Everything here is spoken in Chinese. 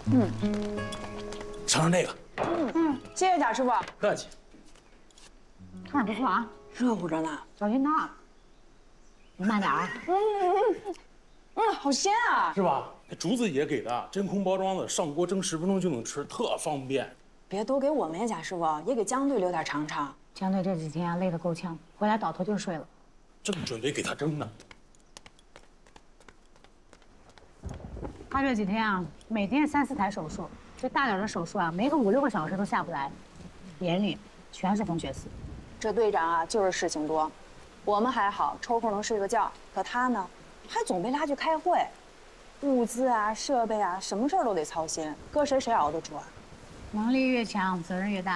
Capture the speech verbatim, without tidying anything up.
嗯， 尝尝这个。 嗯，谢谢贾师傅。 客气。 看着不错啊， 热乎着呢。 小心烫。你慢点啊。 嗯嗯嗯，嗯，好鲜啊！ 是吧？这竹子姐给的，真空包装的，上锅蒸十分钟就能吃，特方便。 别都给我们呀，贾师傅，也给江队留点尝尝。 江队这几天啊累得够呛，回来倒头就睡了。 正准备给他蒸呢。 他这几天啊，每天三四台手术，这大点的手术啊，没个五六个小时都下不来，眼里全是红血丝。 这队长啊，就是事情多。我们还好，抽空能睡个觉，可他呢，还总被拉去开会，物资啊、设备啊，什么事儿都得操心，搁谁谁熬得住啊？ 能力越强，责任越大。